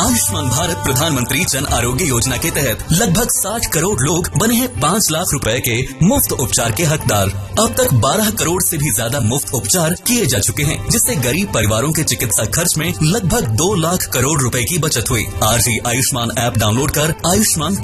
आयुष्मान भारत प्रधानमंत्री जन आरोग्य योजना के तहत लगभग 60 करोड़ लोग बने हैं 5 लाख रुपए के मुफ्त उपचार के हकदार। अब तक 12 करोड़ से भी ज्यादा मुफ्त उपचार किए जा चुके हैं, जिससे गरीब परिवारों के चिकित्सा खर्च में लगभग 2 लाख करोड़ रुपए की बचत हुई। आज ही आयुष्मान ऐप डाउनलोड कर आयुष्मान